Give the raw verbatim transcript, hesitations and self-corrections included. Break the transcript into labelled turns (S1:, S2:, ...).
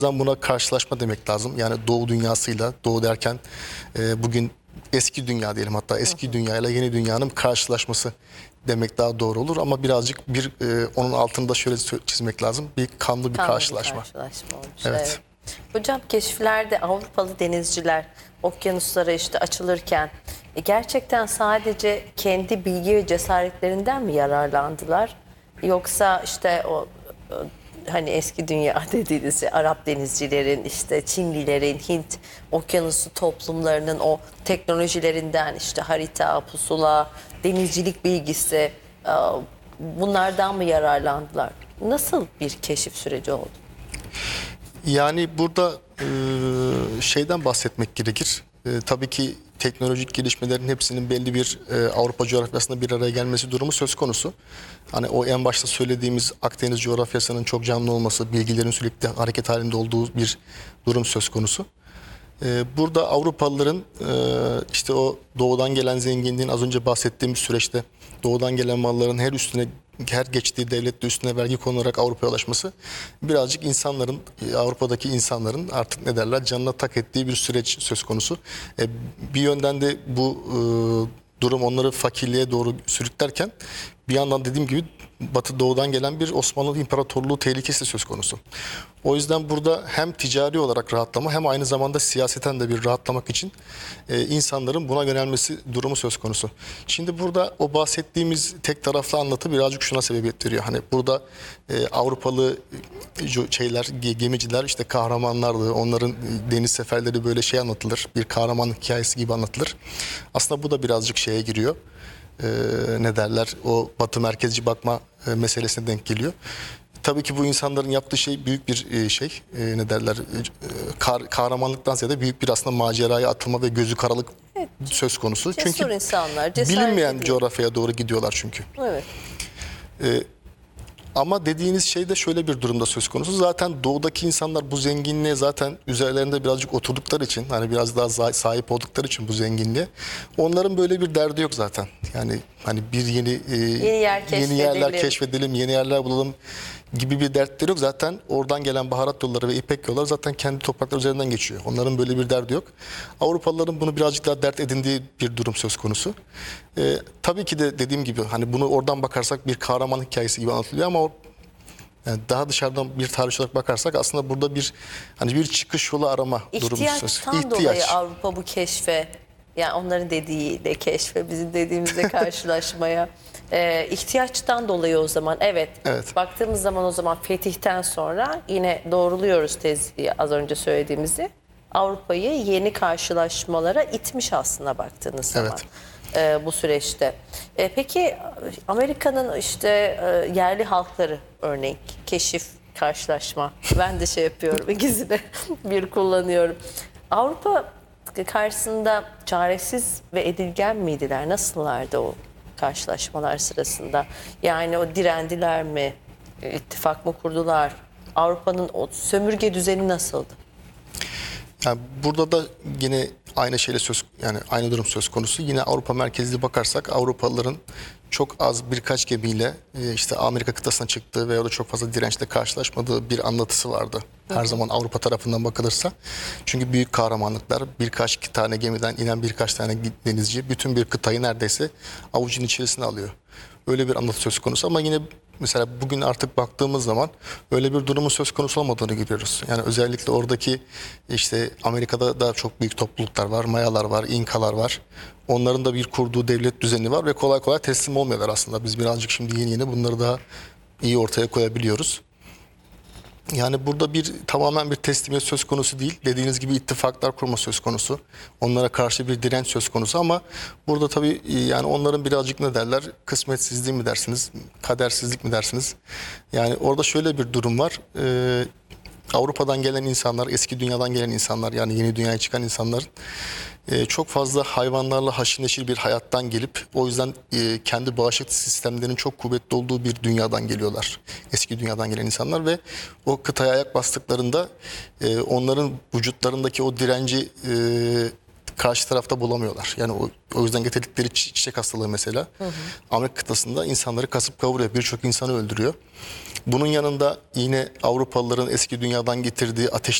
S1: zaman buna karşılaşma demek lazım. Yani Doğu dünyasıyla, Doğu derken e, bugün eski dünya diyelim, hatta eski
S2: Hı hı.
S1: dünya ile yeni dünyanın karşılaşması demek daha doğru olur. Ama birazcık bir e, onun altında şöyle çizmek lazım. Bir kanlı bir
S2: Kanlı
S1: karşılaşma.
S2: bir karşılaşma olmuş.
S1: Evet.
S2: Evet. Hocam, keşiflerde Avrupalı denizciler okyanuslara işte açılırken e, gerçekten sadece kendi bilgi ve cesaretlerinden mi yararlandılar? Yoksa işte o, o hani eski dünya dediğiniz şey, Arap denizcilerin, işte Çinlilerin, Hint okyanusu toplumlarının o teknolojilerinden, işte harita, pusula, denizcilik bilgisi, e, bunlardan mı yararlandılar? Nasıl bir keşif süreci oldu?
S1: Yani burada e, şeyden bahsetmek gerekir. E, tabii ki teknolojik gelişmelerin hepsinin belli bir e, Avrupa coğrafyasında bir araya gelmesi durumu söz konusu. Hani o en başta söylediğimiz Akdeniz coğrafyasının çok canlı olması, bilgilerin sürekli hareket halinde olduğu bir durum söz konusu. E, burada Avrupalıların e, işte o doğudan gelen zenginliğin az önce bahsettiğimiz süreçte doğudan gelen malların her üstüne her geçtiği devlette üstüne vergi konularak Avrupa'ya ulaşması birazcık insanların, Avrupa'daki insanların artık ne derler, canına tak ettiği bir süreç söz konusu. E, bir yönden de bu e, durum onları fakirliğe doğru sürüklerken bir yandan dediğim gibi Batı Doğu'dan gelen bir Osmanlı İmparatorluğu tehlikesi söz konusu. O yüzden burada hem ticari olarak rahatlama hem aynı zamanda siyaseten de bir rahatlamak için e, insanların buna yönelmesi durumu söz konusu. Şimdi burada o bahsettiğimiz tek taraflı anlatı birazcık şuna sebebiyet veriyor. Hani burada e, Avrupalı şeyler, gemiciler işte kahramanlardı. Onların deniz seferleri böyle şey anlatılır. Bir kahramanlık hikayesi gibi anlatılır. Aslında bu da birazcık şeye giriyor. Ee, ne derler, o batı merkezci bakma e, meselesine denk geliyor. Tabii ki bu insanların yaptığı şey büyük bir e, şey, e, ne derler, e, kar, kahramanlıktan ziyade büyük bir aslında maceraya atılma ve gözü karalık
S2: Evet.
S1: söz konusu.
S2: Cesur
S1: Çünkü
S2: insanlar, cesaretli
S1: bilinmeyen
S2: değil.
S1: coğrafyaya doğru gidiyorlar çünkü.
S2: Evet.
S1: Ee, Ama dediğiniz şey de şöyle bir durumda söz konusu. Zaten doğudaki insanlar bu zenginliğe zaten üzerlerinde birazcık oturdukları için, hani biraz daha sahip oldukları için bu zenginliğe, onların böyle bir derdi yok zaten. Yani hani bir yeni e,
S2: Yeni yer
S1: yeni yerler
S2: keşfedelim.
S1: keşfedelim, yeni yerler bulalım gibi bir dertleri yok. Zaten oradan gelen baharat yolları ve ipek yolları zaten kendi toprakları üzerinden geçiyor. Onların böyle bir derdi yok. Avrupalıların bunu birazcık daha dert edindiği bir durum söz konusu. Ee, tabii ki de dediğim gibi hani bunu oradan bakarsak bir kahraman hikayesi gibi anlatılıyor ama o, yani daha dışarıdan bir tarih olarak bakarsak aslında burada bir hani bir çıkış yolu arama durumu söz.
S2: İhtiyaçtan dolayı Avrupa bu keşfe, yani onların dediğiyle keşfe, bizim dediğimizle karşılaşmaya e, ihtiyaçtan dolayı o zaman evet,
S1: Evet.
S2: baktığımız zaman o zaman fetihten sonra yine doğruluyoruz tezi, az önce söylediğimizi, Avrupa'yı yeni karşılaşmalara itmiş aslında baktığınız zaman.
S1: Evet.
S2: E, bu süreçte. E, peki Amerika'nın işte e, yerli halkları, örneğin keşif, karşılaşma, ben de şey yapıyorum, ikisini bir kullanıyorum. Avrupa karşısında çaresiz ve edilgen miydiler? Nasıllardı o karşılaşmalar sırasında? Yani o direndiler mi? İttifak mı kurdular? Avrupa'nın o sömürge düzeni nasıldı?
S1: Yani burada da yine aynı şeyle söz, yani aynı durum söz konusu. Yine Avrupa merkezli bakarsak Avrupalıların çok az birkaç gemiyle e, işte Amerika kıtasına çıktığı ve orada çok fazla dirençle karşılaşmadığı bir anlatısı vardı. Her hı hı. zaman Avrupa tarafından bakılırsa. Çünkü büyük kahramanlıklar, birkaç tane gemiden inen birkaç tane denizci bütün bir kıtayı neredeyse avucun içerisine alıyor. Öyle bir anlatı söz konusu ama yine mesela bugün artık baktığımız zaman öyle bir durumun söz konusu olmadığını görüyoruz. Yani özellikle oradaki işte Amerika'da da çok büyük topluluklar var, Mayalar var, İnkalar var. Onların da bir kurduğu devlet düzeni var ve kolay kolay teslim olmuyorlar aslında. Biz birazcık şimdi yeni yeni bunları daha iyi ortaya koyabiliyoruz. Yani burada bir tamamen bir teslimiyet söz konusu değil. Dediğiniz gibi ittifaklar kurma söz konusu. Onlara karşı bir direnç söz konusu ama burada tabii yani onların birazcık ne derler? Kısmetsizliği mi dersiniz? Kadersizlik mi dersiniz? Yani orada şöyle bir durum var. Ee, Avrupa'dan gelen insanlar, eski dünyadan gelen insanlar, yani yeni dünyaya çıkan insanlar e, çok fazla hayvanlarla haşır neşir bir hayattan gelip o yüzden e, kendi bağışıklık sistemlerinin çok kuvvetli olduğu bir dünyadan geliyorlar. Eski dünyadan gelen insanlar ve o kıtaya ayak bastıklarında e, onların vücutlarındaki o direnci e, karşı tarafta bulamıyorlar. Yani o, o yüzden getirdikleri çi- çiçek hastalığı mesela hı hı. Amerika kıtasında insanları kasıp kavuruyor. Birçok insanı öldürüyor. Bunun yanında yine Avrupalıların eski dünyadan getirdiği ateş